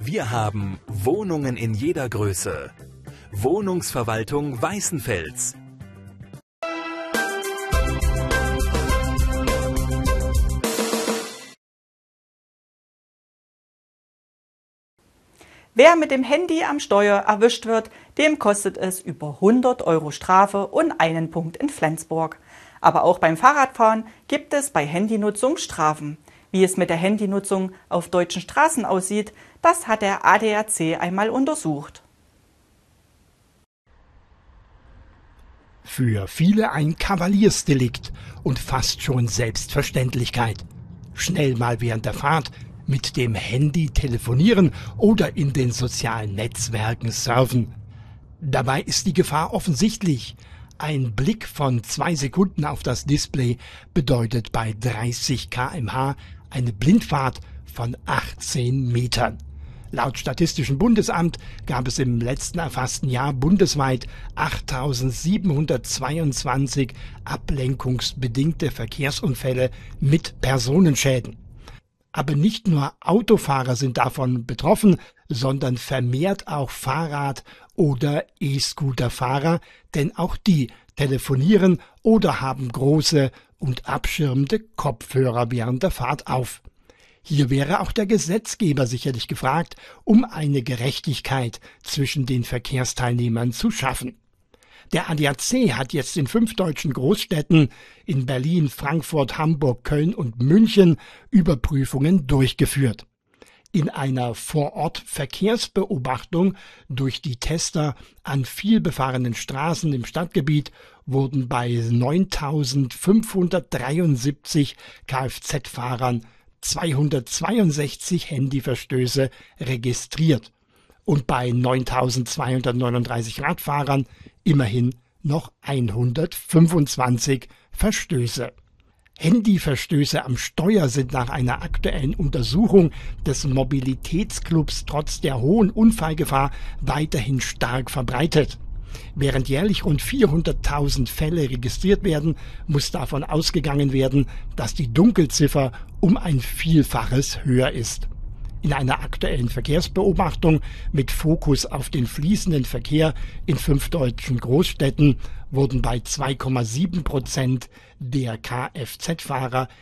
Wir haben Wohnungen in jeder Größe. Wohnungsverwaltung Weißenfels. Wer mit dem Handy am Steuer erwischt wird, dem kostet es über 100 € Strafe und einen Punkt in Flensburg. Aber auch beim Fahrradfahren gibt es bei Handynutzung Strafen. Wie es mit der Handynutzung auf deutschen Straßen aussieht, das hat der ADAC einmal untersucht. Für viele ein Kavaliersdelikt und fast schon Selbstverständlichkeit. Schnell mal während der Fahrt mit dem Handy telefonieren oder in den sozialen Netzwerken surfen. Dabei ist die Gefahr offensichtlich. Ein Blick von 2 Sekunden auf das Display bedeutet bei 30 km/h eine Blindfahrt von 18 Metern. Laut Statistischem Bundesamt gab es im letzten erfassten Jahr bundesweit 8.722 ablenkungsbedingte Verkehrsunfälle mit Personenschäden. Aber nicht nur Autofahrer sind davon betroffen, sondern vermehrt auch Fahrrad- oder E-Scooter-Fahrer, denn auch die telefonieren oder haben große und abschirmende Kopfhörer während der Fahrt auf. Hier wäre auch der Gesetzgeber sicherlich gefragt, um eine Gerechtigkeit zwischen den Verkehrsteilnehmern zu schaffen. Der ADAC hat jetzt in 5 deutschen Großstädten, in Berlin, Frankfurt, Hamburg, Köln und München, Überprüfungen durchgeführt. In einer Vorort-Verkehrsbeobachtung durch die Tester an vielbefahrenen Straßen im Stadtgebiet wurden bei 9.573 Kfz-Fahrern 262 Handyverstöße registriert und bei 9.239 Radfahrern immerhin noch 125 Verstöße. Handyverstöße am Steuer sind nach einer aktuellen Untersuchung des Mobilitätsclubs trotz der hohen Unfallgefahr weiterhin stark verbreitet. Während jährlich rund 400.000 Fälle registriert werden, muss davon ausgegangen werden, dass die Dunkelziffer um ein Vielfaches höher ist. In einer aktuellen Verkehrsbeobachtung mit Fokus auf den fließenden Verkehr in 5 deutschen Großstädten wurden bei 2,7% der Kfz-Fahrer